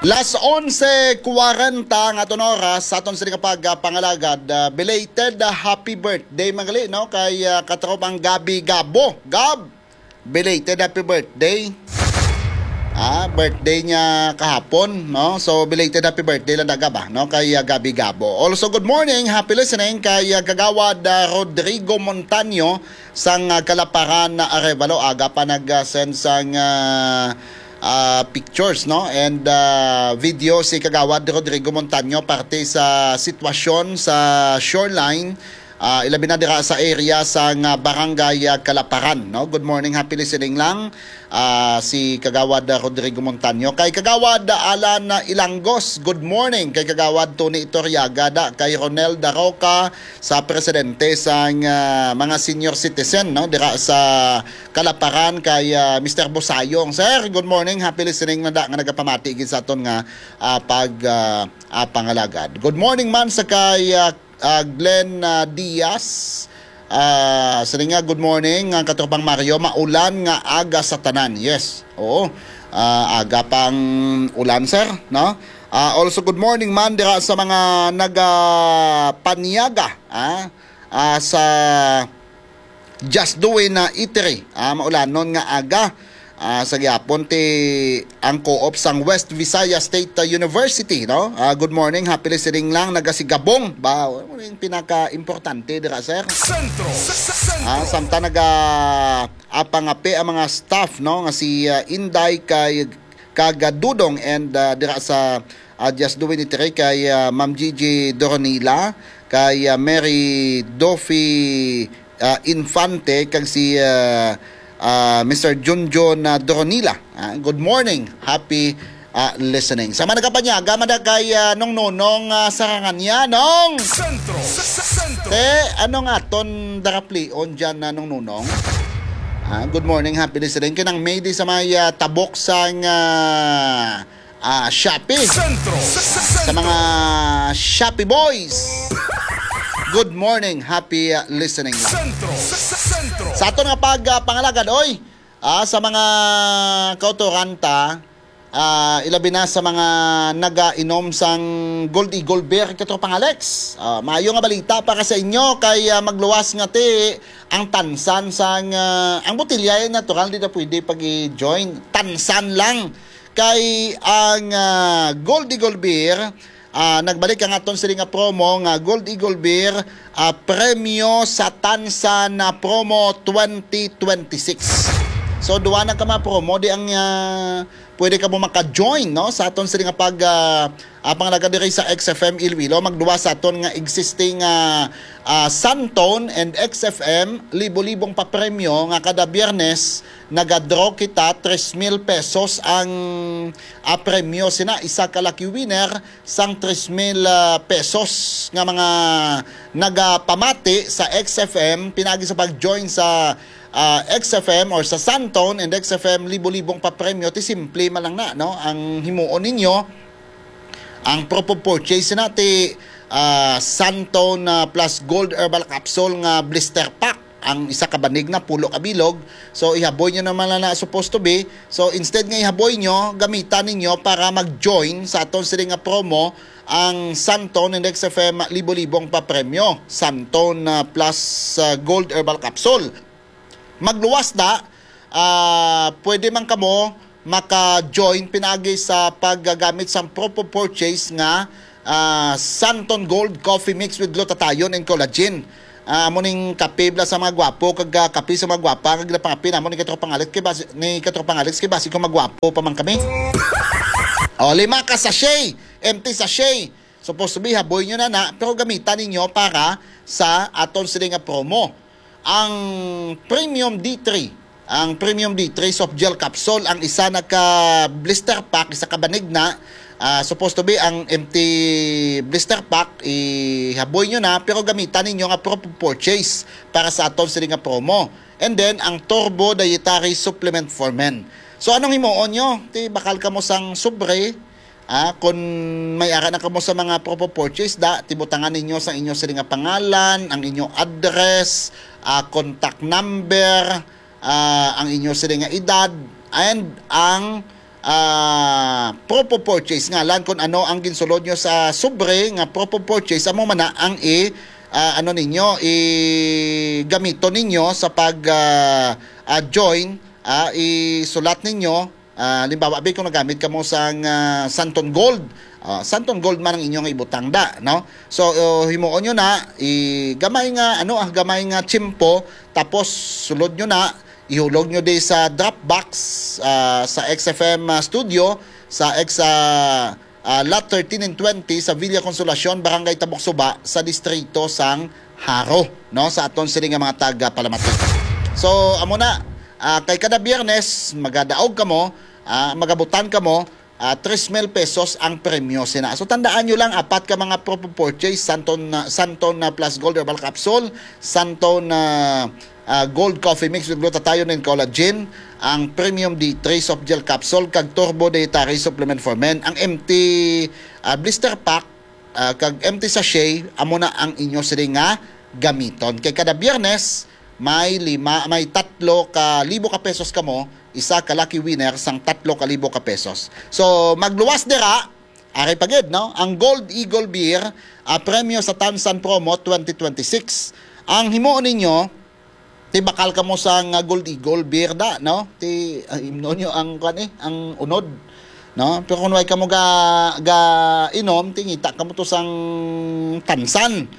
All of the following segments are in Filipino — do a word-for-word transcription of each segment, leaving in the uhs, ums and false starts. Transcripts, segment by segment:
Las onse kwarenta nga aton oras sa aton sa kapag uh, pangalagad uh, belated uh, happy birthday magali no kay uh, katropang Gabi Gabo. Gab, belated happy birthday. Ah, birthday niya kahapon no. So belated happy birthday lang daga ba no kay uh, Gabi Gabo. Also good morning, happy listening kay uh, Kagawad uh, Rodrigo Montaño sang uh, Kalaparan na uh, Arevalo aga pa nag-send uh, sang uh, Uh, pictures no and uh, video si Kagawad Rodrigo Montaño parte sa sitwasyon sa shoreline uh, ilabi na dira sa area sa uh, barangay uh, Kalaparan no. Good morning, happy listening lang uh, si Kagawad Rodrigo Montaño kay Kagawad Alan Ilangos. Good morning kay Kagawad Tony Itoriaga da kay Ronel Daroca sa presidente sa uh, mga senior citizen no dira sa Kalaparan kay uh, Mister Bosayong. Sir, good morning, happy listening na da nga nagapamati gid sa aton nga uh, pag uh, uh, pangalagad. Good morning man sa kay uh, uh, Glenn uh, Diaz. Uh, sa nga good morning ang katropang Mario, maulan nga aga sa tanan. Yes. Oo. Uh, aga pang ulan sir, no? Uh, also good morning man dira sa mga nagapaniaga ah uh, sa Just Doing na Eatery. Ah, maulanon nga aga ah, sa gyapon ti ang co-op sang West Visayas State University, no? Ah, good morning, happy listening lang nagasigabong ba yung pinaka-importante dira sir. Sentro. Ah, samta naga apangapi ang mga staff no nga si uh, Inday kay Kagadudong and uh, dira sa uh, Just Doing Eatery kay uh, Ma'am Gigi Doronila kay uh, Mary Dofi Uh, Infante kag si uh, uh, Mister Junjun uh, Doronila. Uh, good morning, happy uh, listening. Sama nagapanyaga mada kay uh, nong nonong uh, sarangan niya nong sentro. Sentro. Eh ano nga ton darapli on diyan na nong nonong. Uh, good morning, happy listening kinang mayday sa may uh, tabok sang uh, uh, Shopee. Sentro. Sa mga Shopee boys. Good morning, happy uh, listening lang. Sentro, sentro. Sa ato nga pag uh, pangalagad, oy, ah, sa mga kautoranta, ah, ilabi na sa mga naga-inom sang Gold Eagle Beer katropang Alex. Ah, maayo nga balita para sa inyo kay uh, magluwas nga ti ang tansan sang uh, ang botilya ay natural di na pwede pag-i-join. Tansan lang kay ang uh, Gold Eagle Beer. Uh, nagbalik ang aton sila nga promo nga Gold Eagle Beer uh, premyo sa Tansan na promo twenty twenty-six. So duwa na ka ma promo di ang uh, pwede ka mo maka-join no sa aton sila nga pag uh, uh, pangalaga diri sa X F M Iloilo magduwa sa aton nga existing uh, uh, Santone and X F M libo-libong pa premyo nga kada Biyernes naga-draw kita tres mil pesos ang uh, premyo sina isa ka lucky winner sang tres mil uh, pesos nga mga nagapamati sa X F M pinagi sa pag-join sa uh, X F M or sa Santone and X F M libo-libong pa premyo ti simple man lang na no ang himuon ninyo ang propo purchase na ti uh, Santone uh, plus Gold Herbal Capsule nga blister pack ang isa ka banig na pulo ka bilog. So ihaboy nyo naman na supposed to be. So instead nga ihaboy nyo, gamitan ninyo para mag-join sa aton sila nga promo ang Santone and X F M libo-libong pa premyo. Santone uh, plus uh, Gold Herbal Capsule. Magluwas na, uh, pwede man kamo maka-join pinagi sa paggagamit sa proper purchase nga uh, Santone Gold Coffee Mix with Glutathione and Collagen. Uh, amo ning kape bla sa mga gwapo kag uh, kape sa mga gwapa kag napangapi namo ni katropang Alex kay basi ni katropang Alex kay basi ko magwapo pa man kami. O lima ka sachet, empty sachet. Supposed to be haboy nyo na na pero gamitan ninyo para sa aton sila nga promo. Ang Premium D three, ang Premium D three soft gel capsule ang isa na ka blister pack, isa ka banig na. Uh, supposed to be ang empty blister pack ihaboy nyo na pero gamitan ninyo nga proper purchase para sa aton sila nga promo. And then ang Turbo Dietary Supplement for Men. So anong himuon nyo? Ti bakal ka mo sang sobre ah, kung may ara na ka mo sa mga proper purchase da tibutangan ninyo sa inyo sila nga pangalan, ang inyong address, uh, contact number, uh, ang inyo sila nga edad and ang uh, propo purchase nga lan kung ano ang ginsulod nyo sa sobre nga propo purchase amo man na ang i uh, ano ninyo i gamito ninyo sa pag uh, uh, join uh, isulat ninyo uh, limbawa bi kung nagamit kamo sang uh, Santon Gold. Uh, Santon Gold man ang inyong ibutang da, no? So uh, himuon nyo na i gamay nga ano ah gamay nga chimpo tapos sulod nyo na ihulog nyo di sa Dropbox uh, sa X F M uh, studio sa X uh, uh, lot thirteen and twenty sa Villa Consolacion, Barangay Tabok Suba sa distrito sang Haro, no? Sa aton sila nga mga taga Palamati. So amo na uh, kay kada Biyernes magadaog kamo, uh, magabutan kamo. Uh, three mil pesos ang premyo sina. So tandaan nyo lang, apat ka mga propo purchase, Santon, uh, Santon uh, Plus Gold Herbal Capsule, Santon uh, uh, Gold Coffee Mix with Glutathione and Collagen, ang Premium D three Soft Gel Capsule, kag Turbo Dietary Supplement for Men, ang empty uh, blister pack, uh, kag empty sachet, amo na ang inyo sila nga gamiton. Kay kada Biyernes, may lima, may tatlo ka libo ka pesos kamo, isa ka lucky winner sang tatlo ka libo ka pesos. So magluwas dira, ari pagid no, ang Gold Eagle Beer, a premyo sa Tansan Promo twenty twenty-six. Ang himuon ninyo, ti bakal kamo sang Gold Eagle Beer da, no? Ti uh, imno nyo ang kan eh, ang unod, no? Pero kung way kamo ga ga inom, tingita kamo to sang Tansan.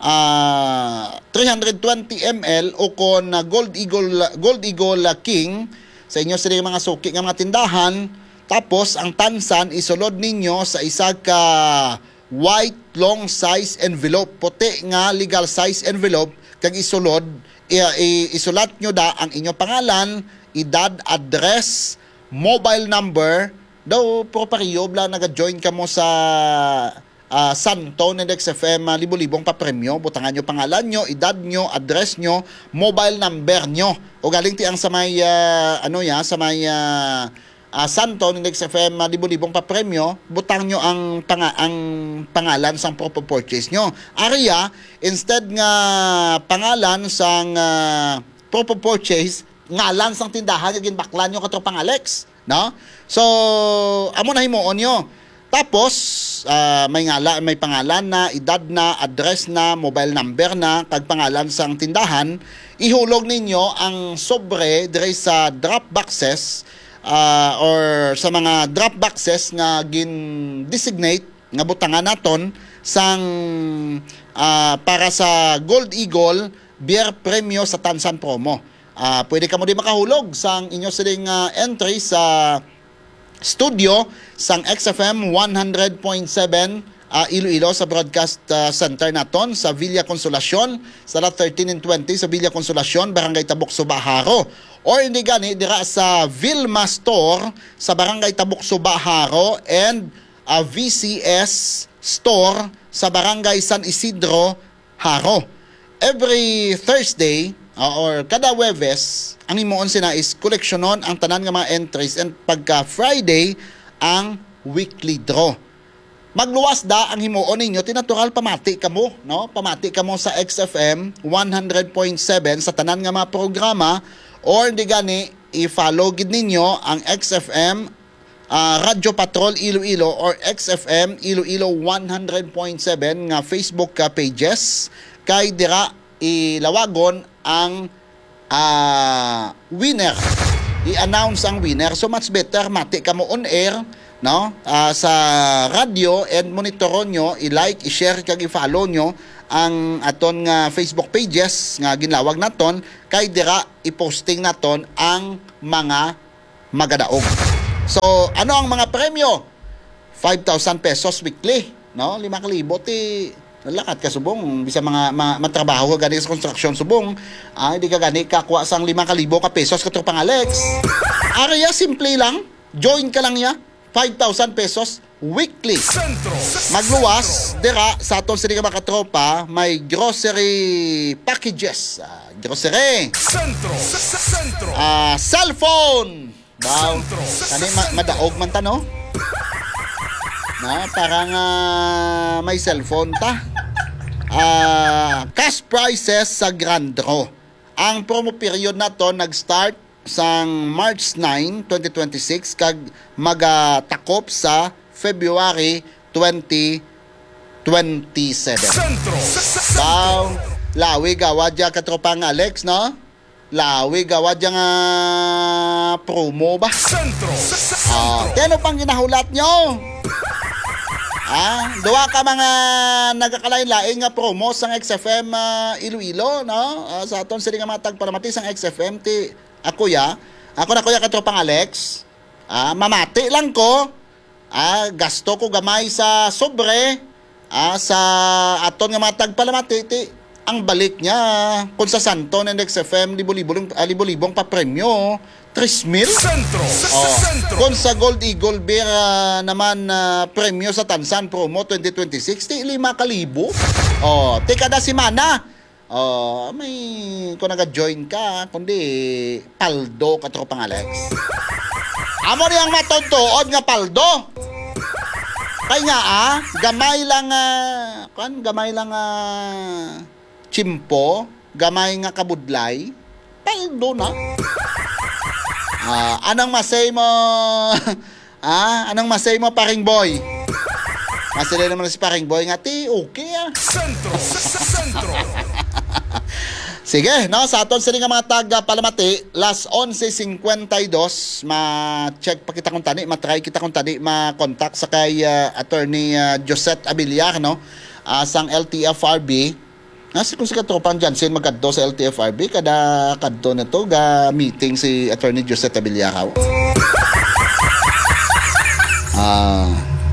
Uh, three hundred twenty milliliters o kon uh, Gold Eagle Gold Eagle uh, King sa inyo sila mga suki nga mga tindahan. Tapos ang Tansan isulod ninyo sa isa ka white long size envelope, puti nga legal size envelope, kag isulod i- i- isulat nyo da ang inyong pangalan, edad, address, mobile number daw properyo bla naga-join ka mo sa Uh, Santon and X F M, uh, libo-libong pa-premyo. Butangan nyo pangalan nyo, edad nyo, address nyo, mobile number nyo. O galing ti ang sa may, uh, ano ya, sa may uh, uh, Santon and X F M, uh, libo-libong pa-premyo, butang nyo ang, panga ang pangalan sang propo purchase nyo. Arya, instead nga pangalan sang uh, propo purchase, ngalan sang tindahan, kagin baklan nyo katro pang Alex. No? So, amo na himuon nyo. Tapos, uh, may ngala, may pangalan na, edad na, address na, mobile number na, kag pangalan sang tindahan, ihulog ninyo ang sobre dire sa drop boxes uh, or sa mga drop boxes nga gin-designate nga butangan naton sang uh, para sa Gold Eagle Beer Premyo sa Tansan Promo. Uh, pwede ka mo di makahulog sang inyo siling uh, entry sa studio sang X F M one hundred point seven uh, Iloilo sa broadcast uh, center naton sa Villa Consolacion sa lot thirteen and twenty sa Villa Consolacion, Barangay Tabok Suba, Haro. Or hindi gani dira sa Vilma Store sa Barangay Tabok Suba, Haro, and uh, V C S Store sa Barangay San Isidro, Haro. Every Thursday uh, or kada Webes, ang himuon sina is koleksyonon ang tanan nga mga entries, and pagka Friday ang weekly draw. Magluwas da ang himuon ninyo, tinatural pamati kamo, no? Pamati kamo sa X F M one hundred point seven sa tanan nga mga programa, or hindi gani i-follow gid ninyo ang X F M uh, Radio Patrol Iloilo or X F M Iloilo one hundred point seven nga Facebook uh, pages, kay dira ilawagon ang Uh, winner, i-announce ang winner. So much better mati ka mo on air, no? Uh, sa radio, and monitoron nyo, i-like, i-share, kag i-follow nyo ang aton nga Facebook pages nga ginlawag naton, kay dira i-posting naton ang mga magadaog. So ano ang mga premyo? five thousand pesos weekly, no? lima kalibo ti nalakat ka subong, bisa mga ma, matrabaho ka gani sa construction subong, ah, hindi ka gani kakuha sang lima kalibo ka pesos katro pang Alex. Arya, simple lang, join ka lang ya, five thousand pesos weekly. Magluwas dira sa aton sila mga katropa, may grocery packages, ah, grocery Centro. Centro. Ah, cellphone daw, kani ma- madaog man ta, no? Na parang uh, may cellphone ta. Uh, cash prices sa Grand Draw. Ang promo period na to nag-start sang March nine, twenty twenty-six kag magatakop sa February twenty twenty-seven. Daw, lawi gawadya katropang Alex, no? Lawi gawadya nga promo ba? Ah, kano pang ginahulat nyo? Ah, duwa ka mga nagakalain-lain nga promo sang X F M uh, Iloilo, no? Uh, sa aton sila nga matag paramati sang X F M ti ako ya. Ako na kuya katropang Alex. Ah, mamati lang ko. Ah, gasto ko gamay sa sobre. Ah, sa aton nga matag paramati ti ang balik niya kung sa Santo ng X F M libo-libong uh, libo-libong pa premyo. tres mil? Sentro! Oh. Kung sa Gold Eagle Beer uh, naman uh, premyo sa Tansan Promo twenty twenty-six, ti lima kalibo. Oh, ti kada semana. Oh, may kung naga-join ka, kundi paldo katropang Alex. Amo niyang matontood nga paldo. Kaya nga ah, gamay lang uh, kan gamay lang uh, chimpo, gamay nga kabudlay, paldo na. Ah, anong masay mo? ah, anong masay mo paring boy? Masay naman si paring boy nga ti okay ah. Sentro, sentro. Sige, no, sa aton sila nga mga taga palamati, last eleven fifty-two, ma-check pa kita kung tani, ma-try kita kung tani, ma-contact sa kay uh, attorney uh, Josette Abiliar, no, uh, sang L T F R B. Nasi kung si katropang Jansen magkadto sa L T F R B, kada kadto na to, ga meeting si attorney Josette Abiliar. Ah.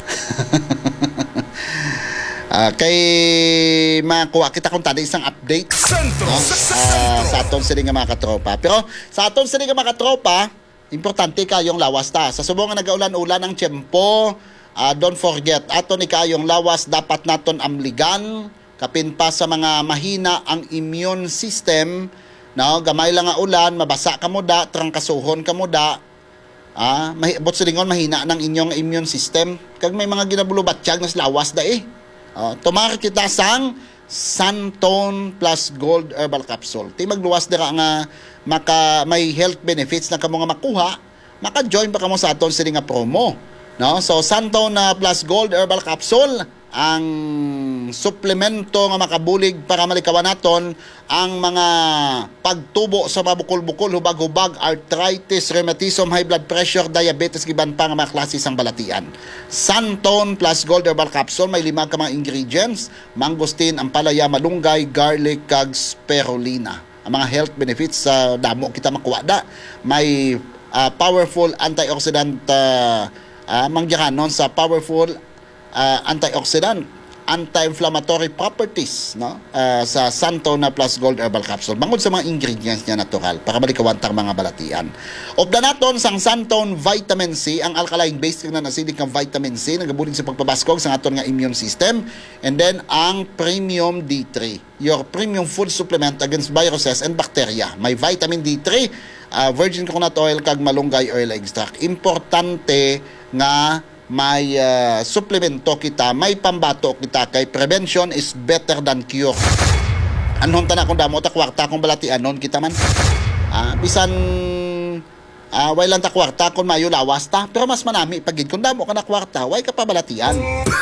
Uh, kay makuha kita kung tadi isang update, no? uh, sa aton sila nga mga katropa. Pero sa aton sila nga mga katropa, importante kayong lawas ta. Sa subong nga nagaulan-ulan ang tiyempo, uh, don't forget, aton ni kayong lawas dapat naton amligan, kapin pa sa mga mahina ang immune system, no? Gamay lang nga ulan, mabasa ka mo da, trangkasuhon ka mo da, ah, mahibot sa lingon, mahina ng inyong immune system. Kag may mga ginabulubatsyag na lawas da eh. Uh, tumar kita sang Santone plus Gold Herbal Capsule. Ti magluwas dira nga maka may health benefits na kamo nga makuha, maka-join pa kamo sa aton sila nga promo, no? So Santone uh, plus Gold Herbal Capsule ang suplemento nga makabulig para malikawan naton ang mga pagtubo sa mabukol-bukol, hubag-hubag, arthritis, rheumatism, high blood pressure, diabetes, giban pa nga mga klase sang balatian. Santone plus Gold Herbal Capsule may lima ka mga ingredients: mangosteen, ampalaya, malunggay, garlic, kag spirulina. Ang mga health benefits sa uh, damo kita makuha da. May uh, powerful antioxidant uh, uh, manggiranon sa powerful uh, antioxidant, anti-inflammatory properties, no? Uh, sa Santone plus Gold Herbal Capsule. Bangod sa mga ingredients niya natural para malikawan tang mga balatian. Obda naton sang Santone Vitamin C, ang alkaline based nga acidic nga vitamin C nagabulig sa pagpabaskog sa aton nga immune system. And then ang Premium D three, your premium food supplement against viruses and bacteria. May vitamin D three, uh, virgin coconut oil kag malunggay oil extract. Importante nga may uh, suplemento kita, may pambato kita, kay prevention is better than cure. Anong tanak kung damo ta kwarta kung balatian non kita man. Ah, bisan ah way lang ta kwarta kung mayo lawas ta, pero mas manami pagid kung damo ka na kwarta, way ka pa balatian.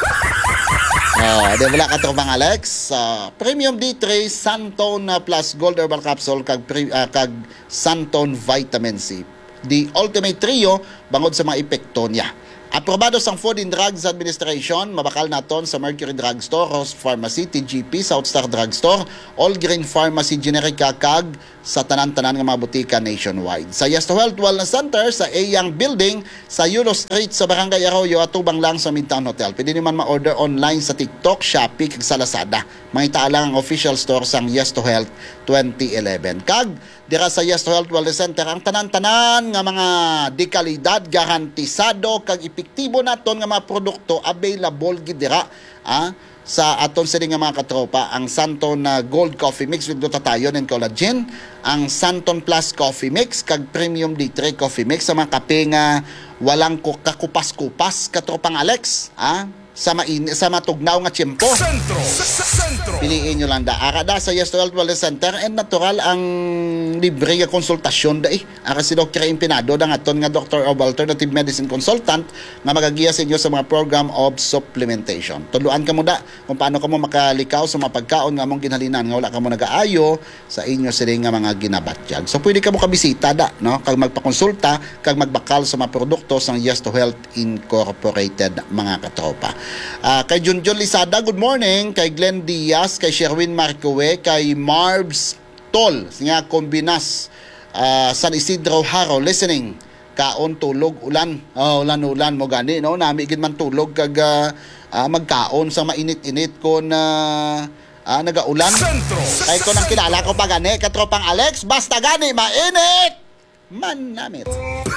Oh, de wala ka tropang Alex. Uh, Premium D three, Santone plus Gold Herbal Capsule kag uh, kag Santone Vitamin C. The ultimate trio bangod sa mga epekto niya. Aprobado sang Food and Drugs Administration, mabakal naton sa Mercury Drugstore, Ross Pharmacy, T G P, Southstar Drugstore, All Green Pharmacy, Generica, kag sa tanan-tanan nga mga butika nationwide. Sa Yes to Health Wellness Center, sa Eyang Building, sa Yulo Street, sa Barangay Arroyo, atubang lang sa Midtown Hotel. Pwede naman ma-order online sa TikTok, Shopee, kag sa Lazada. Mangita lang ang official store sang Yes to Health twenty eleven. Kag dira sa Yes to Health Wellness Center, ang tanan-tanan nga mga dekalidad, garantisado, kag epektibo naton nga mga produkto available gid dira, ah, sa aton sila nga mga katropa. Ang Santone uh, Gold Coffee Mix with glutathione and collagen, ang Santone Plus Coffee Mix, kag Premium D three Coffee Mix sa mga kape nga walang kakupas-kupas katropang Alex, ah, sa main sa matugnaw nga tiyempo. Sentro, sentro. Piliin nyo lang da. Arada sa Yes to Health Wellness Center, and natural ang libre nga konsultasyon dai. Ara si Doctor Impinado da aton nga Doctor of Alternative Medicine Consultant nga magagiya sa inyo sa mga program of supplementation. Tuluan ka mo da kung paano ka mo makalikaw sa mga pagkaon nga mong ginhalinan nga wala ka mo nagaayo sa inyo sila nga mga ginabatyag. So pwede ka mo kabisita da, no? Kag magpakonsulta, kag magbakal sa mga produkto sang Yes to Health Incorporated mga katropa. Uh, kay Junjun Lisada, good morning. Kay Glenn Diaz, kay Sherwin Marcoe, kay Marbs Tol, nga Kombinas, uh, San Isidro Haro, listening. Kaon, tulog, ulan. Oh, ulan, ulan mo gani, no? Nami gid man tulog kag uh, uh, magkaon sa mainit-init ko na uh, nagaulan. Kay ko nang kilala ko pa gani, katropang Alex, basta gani mainit. Man namit.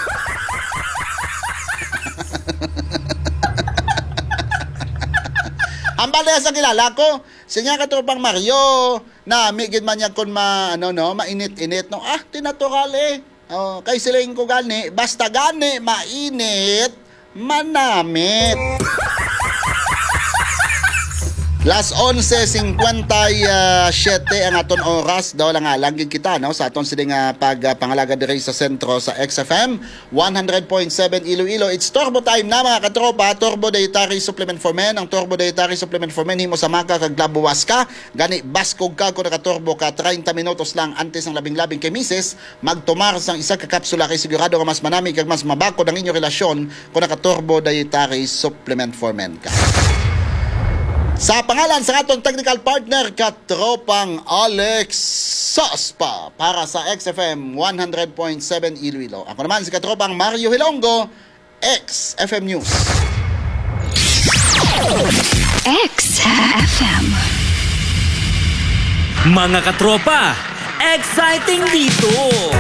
Ang bala sa kilala ko, siya katropang Mario, na migid man yan kung ma, ano, no, mainit-init. No? Ah, tinatural eh. Oh, kay siling ko gani, basta gani, mainit, manamit. Las onse fifty-seven ang aton oras daw lang alangin kita no sa aton siling uh, pagpangalaga uh, diri sa sentro sa X F M one hundred point seven Iloilo. It's turbo time na mga katropa. Turbo dietary supplement for men. Ang turbo dietary supplement for men himo sa maka kag labuwas ka gani baskog ka kun naka-turbo ka thirty minutos lang antes ng labing-labing kay misis magtumar sang isa ka kapsula kay sigurado nga mas manami kag mas mabakod ang inyong relasyon kun naka-turbo dietary supplement for men ka. Sa pangalan sa atong technical partner, katropang Alex Sospa para sa X F M one hundred point seven Iloilo. Ako naman si katropang Mario Hilongo, X F M News. X F M. Mga katropa, exciting dito!